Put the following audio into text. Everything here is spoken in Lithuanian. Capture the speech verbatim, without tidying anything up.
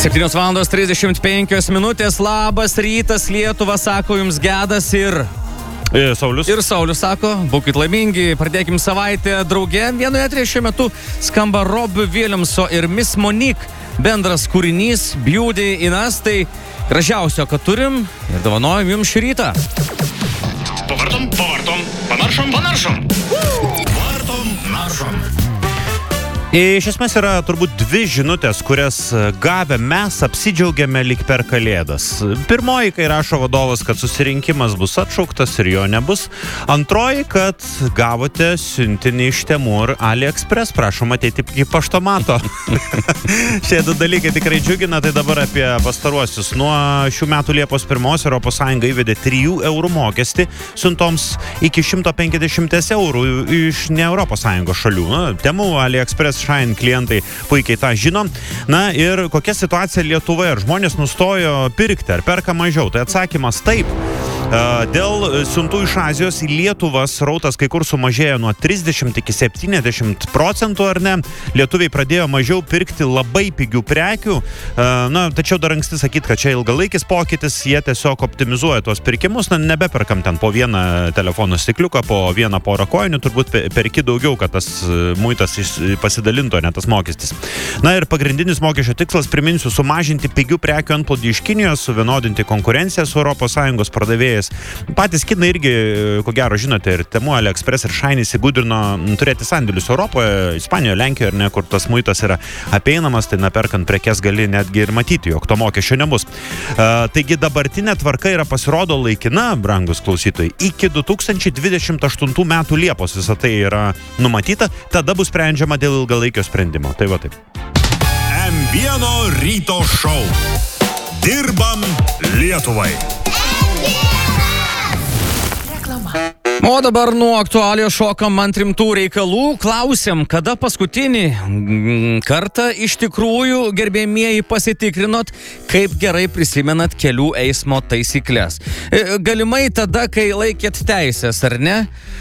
septynios valandos trisdešimt penkios minutės. Labas rytas, Lietuva, sako jums Gedas ir... Ir Saulius. Ir Saulius sako, būkit laimingi, pradėkim savaitę drauge. Vienoje eteryje šiuo metu skamba Robbie Williamso ir Miss Monique bendras kūrinys Beauty in Us. Tai gražiausio, kad turim ir dovanojam jums šį rytą. Pavartom, pavartom, panaršom, panaršom. Pavartom, naršom. Iš esmės yra turbūt dvi žinutės, kurias gavę mes apsidžiaugiame lyg per Kalėdas. Pirmoji, kai rašo vadovas, kad susirinkimas bus atšauktas ir jo nebus. Antroji, kad gavote siuntinį iš Temu ir AliExpress, prašom ateiti į paštomato. Šie du dalykai tikrai džiugina, tai dabar apie pastaruosius. Nuo šių metų Liepos pirmos Europos Sąjunga įvedė trijų eurų mokestį siuntoms iki šimto penkiasdešimt eurų iš ne Europos Sąjungos šalių. Na, Temu, AliExpress, Shine klientai puikiai tą žino. Na ir kokia situacija Lietuvoje? Ar žmonės nustojo pirkti, ar perka mažiau? Tai atsakymas taip. Dėl siuntų iš Azijos į Lietuvą srautas kai kur sumažėjo nuo trisdešimt iki septyniasdešimt procentų, ar ne? Lietuviai pradėjo mažiau pirkti labai pigių prekių. Na, tačiau dar anksti sakyti, kad čia ilgalaikis pokytis, jie tiesiog optimizuoja tuos pirkimus. Na, nebeperkam ten po vieną telefono stikliuką, po vieną porą kojinių, turbūt perki daugiau, kad tas muitas pasidalintų, ne tas mokestis. Na ir pagrindinis mokesčio tikslas, priminsiu, sumažinti pigių prekių antplūdį iš Kinijos, suvienodinti konkurenciją su Europos Sąjungos pardavėjais. Patys kinai irgi, ko gero, žinote, ir Temu, AliExpress ir Shine įsigudrino turėti sandėlius Europoje, Ispanijoje, Lenkijoje, ar ne, kur tas muitas yra apeinamas, tai neperkant prekes gali netgi ir matyti, jog to mokesčio nebus. Uh, taigi dabartinė tvarka yra pasirodo laikina, brangus klausytojai, iki du tūkstančiai dvidešimt aštuntų metų Liepos visą tai yra numatyta, tada bus sprendžiama dėl ilgalaikio sprendimo. Tai va taip. M vieno ryto šou. Dirbam Lietuvai. O dabar nuo aktualijos šokam ant rimtų reikalų. Klausiam, kada paskutinį kartą iš tikrųjų, gerbėmieji, pasitikrinot, kaip gerai prisimenat kelių eismo taisyklės. Galimai tada, kai laikėt teisės, ar ne?